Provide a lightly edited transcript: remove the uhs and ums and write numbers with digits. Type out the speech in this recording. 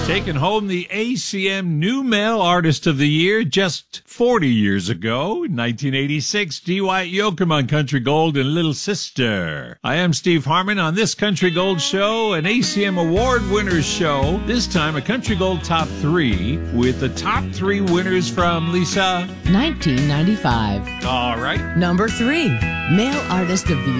Taking home the ACM New Male Artist of the Year just 40 years ago, 1986, Dwight Yoakam on Country Gold and Little Sister. I am Steve Harmon on this Country Gold show, an ACM Award winners show. This time a Country Gold Top 3 with the top 3 winners from Lisa. 1995. All right. Number 3, Male Artist of the